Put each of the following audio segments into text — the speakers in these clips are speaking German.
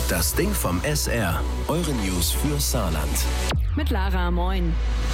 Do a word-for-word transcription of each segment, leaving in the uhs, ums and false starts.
Das Ding vom S R. Eure News für Saarland. Mit Lara, moin.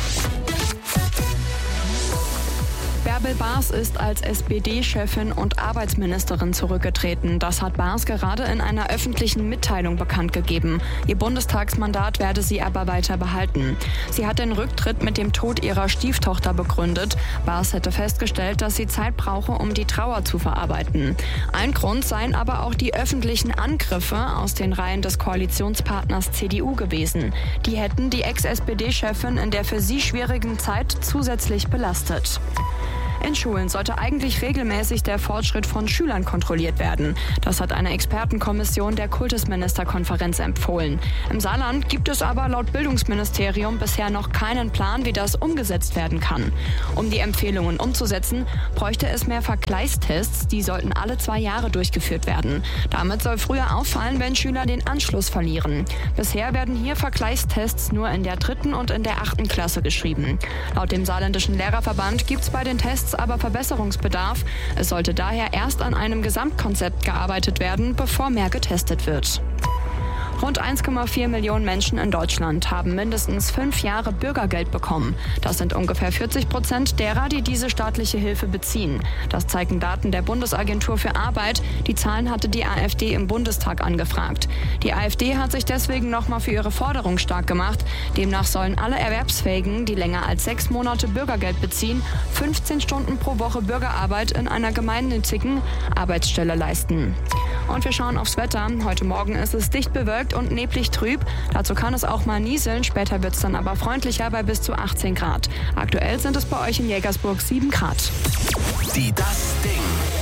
Bärbel Baas ist als S P D-Chefin und Arbeitsministerin zurückgetreten. Das hat Baas gerade in einer öffentlichen Mitteilung bekannt gegeben. Ihr Bundestagsmandat werde sie aber weiter behalten. Sie hat den Rücktritt mit dem Tod ihrer Stieftochter begründet. Baas hätte festgestellt, dass sie Zeit brauche, um die Trauer zu verarbeiten. Ein Grund seien aber auch die öffentlichen Angriffe aus den Reihen des Koalitionspartners C D U gewesen. Die hätten die Ex-S P D-Chefin in der für sie schwierigen Zeit zusätzlich belastet. In Schulen sollte eigentlich regelmäßig der Fortschritt von Schülern kontrolliert werden. Das hat eine Expertenkommission der Kultusministerkonferenz empfohlen. Im Saarland gibt es aber laut Bildungsministerium bisher noch keinen Plan, wie das umgesetzt werden kann. Um die Empfehlungen umzusetzen, bräuchte es mehr Vergleichstests. Die sollten alle zwei Jahre durchgeführt werden. Damit soll früher auffallen, wenn Schüler den Anschluss verlieren. Bisher werden hier Vergleichstests nur in der dritten und in der achten Klasse geschrieben. Laut dem Saarländischen Lehrerverband gibt es bei den Tests aber Verbesserungsbedarf. Es sollte daher erst an einem Gesamtkonzept gearbeitet werden, bevor mehr getestet wird. Rund eins Komma vier Millionen Menschen in Deutschland haben mindestens fünf Jahre Bürgergeld bekommen. Das sind ungefähr vierzig Prozent derer, die diese staatliche Hilfe beziehen. Das zeigen Daten der Bundesagentur für Arbeit. Die Zahlen hatte die AfD im Bundestag angefragt. Die AfD hat sich deswegen nochmal für ihre Forderung stark gemacht. Demnach sollen alle Erwerbsfähigen, die länger als sechs Monate Bürgergeld beziehen, fünfzehn Stunden pro Woche Bürgerarbeit in einer gemeinnützigen Arbeitsstelle leisten. Und wir schauen aufs Wetter. Heute Morgen ist es dicht bewölkt und neblig trüb. Dazu kann es auch mal nieseln. Später wird es dann aber freundlicher bei bis zu achtzehn Grad. Aktuell sind es bei euch in Jägersburg sieben Grad. Die Das Ding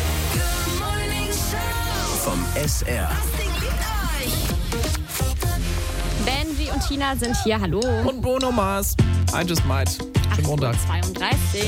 vom S R. Benji und Tina sind hier. Hallo. Und Bono Mars. I just might. Schönen Montag. zweiunddreißig